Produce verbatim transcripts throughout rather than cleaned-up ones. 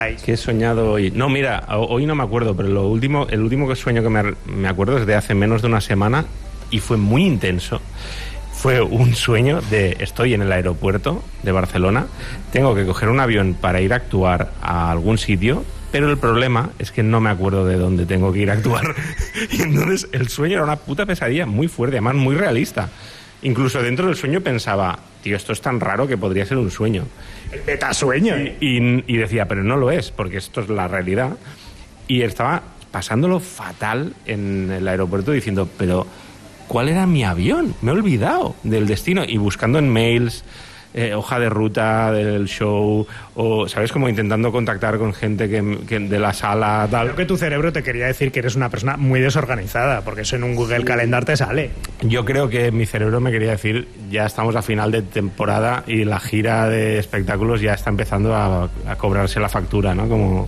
¿Qué he soñado hoy? No, mira, hoy no me acuerdo, pero lo último, el último que sueño que me, me acuerdo es de hace menos de una semana y fue muy intenso. Fue un sueño de estoy en el aeropuerto de Barcelona, tengo que coger un avión para ir a actuar a algún sitio, pero el problema es que no me acuerdo de dónde tengo que ir a actuar. Y entonces el sueño era una puta pesadilla muy fuerte, además muy realista. Incluso dentro del sueño pensaba, tío, esto es tan raro que podría ser un sueño. El metasueño. Y, y, y decía, pero no lo es, porque esto es la realidad. Y estaba pasándolo fatal en el aeropuerto diciendo, pero ¿cuál era mi avión? Me he olvidado del destino. Y buscando en mails, eh, hoja de ruta del show, o, ¿sabes? Como intentando contactar con gente que, que de la sala, tal. Creo que tu cerebro te quería decir que eres una persona muy desorganizada, porque eso en un Google Calendar te sale. Yo creo que mi cerebro me quería decir, ya estamos a final de temporada y la gira de espectáculos ya está empezando a, a cobrarse la factura, ¿no? Como...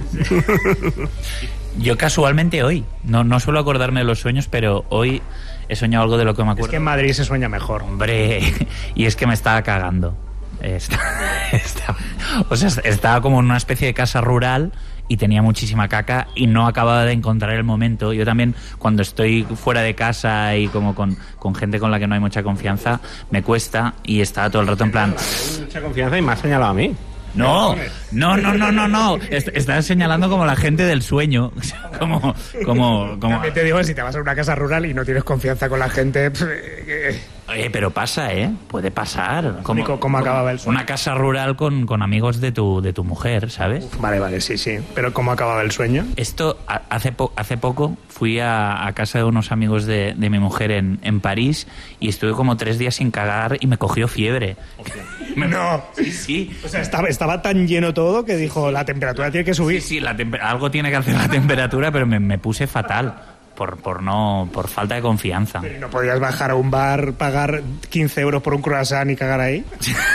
Yo casualmente hoy, no, no suelo acordarme de los sueños, pero hoy he soñado algo de lo que me acuerdo. Es que en Madrid se sueña mejor. Hombre, y es que me estaba cagando. Estaba, estaba, o sea, estaba como en una especie de casa rural y tenía muchísima caca y no acababa de encontrar el momento. Yo también, cuando estoy fuera de casa y como con, con gente con la que no hay mucha confianza, me cuesta, y estaba todo el rato en plan... Mucha confianza y me has señalado a mí. No, no, no, no, no, no. Estás señalando como la gente del sueño. Como, como, como... También te digo, si te vas a una casa rural y no tienes confianza con la gente... Oye, pero pasa, ¿eh? Puede pasar. ¿Cómo, ¿Cómo acababa el sueño? Una casa rural con, con amigos de tu, de tu mujer, ¿sabes? Uf, vale, vale, sí, sí. Pero ¿cómo acababa el sueño? Esto, hace, po hace poco fui a, a casa de unos amigos de, de mi mujer en, en París y estuve como tres días sin cagar y me cogió fiebre. No. Sí, sí. O sea, estaba, estaba tan lleno todo que dijo, la temperatura tiene que subir. Sí, sí, la algo tiene que hacer la temperatura, pero me, me puse fatal. Por, por no por falta de confianza. ¿Pero no podías bajar a un bar, pagar quince euros por un croissant y cagar ahí?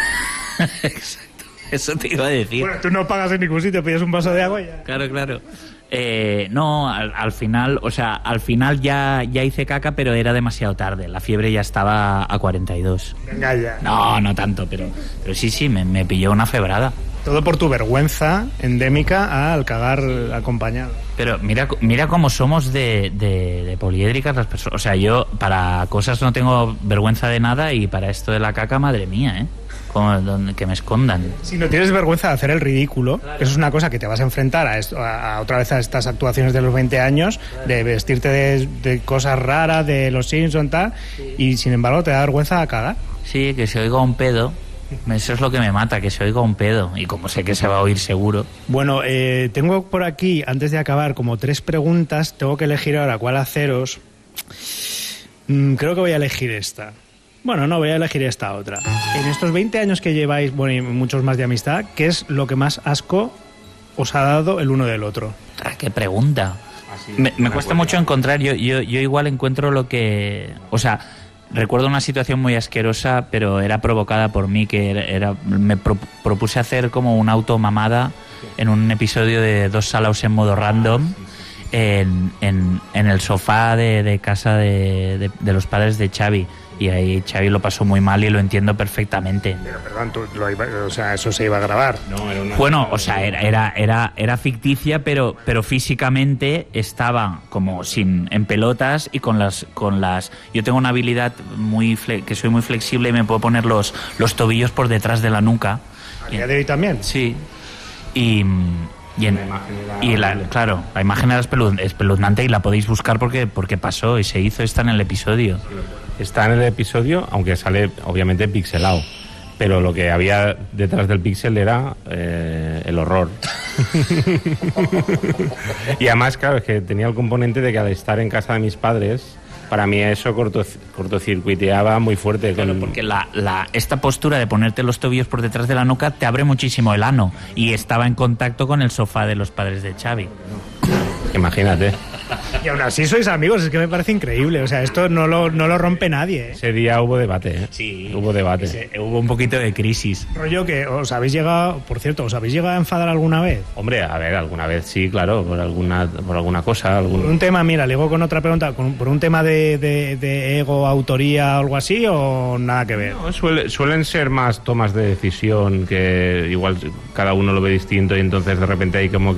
Exacto, eso te iba a decir. Bueno, tú no pagas en ningún sitio, pides un vaso de agua y ya. Claro, claro. Eh, no, al, al final, o sea, al final ya, ya hice caca, pero era demasiado tarde. La fiebre ya estaba a cuarenta y dos. Venga ya. No, no tanto, pero, pero sí, sí, me, me pilló una febrada. Todo por tu vergüenza endémica al cagar acompañado. Pero mira, mira cómo somos de, de, de poliédricas las personas. O sea, yo para cosas no tengo vergüenza de nada, y para esto de la caca, madre mía, ¿eh? Como donde, que me escondan. Si no tienes vergüenza de hacer el ridículo, claro. Eso es una cosa que te vas a enfrentar a, esto, a, a otra vez a estas actuaciones de los veinte años, claro. De vestirte de, de cosas raras, de los Simpsons, tal, sí. Y sin embargo te da vergüenza a cagar. Sí, que se oiga un pedo. Eso es lo que me mata, que se oiga un pedo. Y como sé que se va a oír seguro. Bueno, eh, tengo por aquí, antes de acabar, como tres preguntas. Tengo que elegir ahora cuál haceros. Mm, creo que voy a elegir esta. Bueno, no, voy a elegir esta otra. En estos veinte años que lleváis, bueno, y muchos más de amistad, ¿qué es lo que más asco os ha dado el uno del otro? Ah, qué pregunta. Así, me me cuesta mucho encontrar. Yo, yo, yo igual encuentro lo que... O sea... Recuerdo una situación muy asquerosa, pero era provocada por mí, que era, era me pro, propuse hacer como una automamada en un episodio de Dos Salaos en modo random en, en, en el sofá de, de casa de, de, de los padres de Xavi. Y ahí Xavi lo pasó muy mal y lo entiendo perfectamente. Pero perdón, tú, lo iba, o sea, eso se iba a grabar. No, era una... Bueno, o sea, era, era, era, era ficticia, pero, pero físicamente estaba como sin en pelotas y con las, con las. Yo tengo una habilidad muy fle, que soy muy flexible y me puedo poner los, los tobillos por detrás de la nuca. ¿A día de hoy también? Sí. Y. Y, en, la y la, claro, la imagen era espeluznante y la podéis buscar porque, porque pasó y se hizo. Está en el episodio. Está en el episodio, aunque sale obviamente pixelado. Pero lo que había detrás del píxel era eh, el horror. Y además, claro, es que tenía el componente de que al estar en casa de mis padres, para mí eso corto, cortocircuiteaba muy fuerte. Claro, con... porque la, la, esta postura de ponerte los tobillos por detrás de la nuca te abre muchísimo el ano. Y estaba en contacto con el sofá de los padres de Xavi. Imagínate. Y aún así sois amigos, es que me parece increíble. O sea, esto no lo, no lo rompe nadie, ¿eh? Ese día hubo debate, ¿eh? Sí. Hubo debate. Ese, hubo un poquito de crisis. Rollo que os habéis llegado, por cierto, ¿os habéis llegado a enfadar alguna vez? Hombre, a ver, alguna vez sí, claro, por alguna, por alguna cosa. Algún... Por un tema, mira, le digo con otra pregunta, ¿con- ¿por un tema de, de, de ego, autoría o algo así o nada que ver? No, suele- suelen ser más tomas de decisión que igual cada uno lo ve distinto y entonces de repente hay como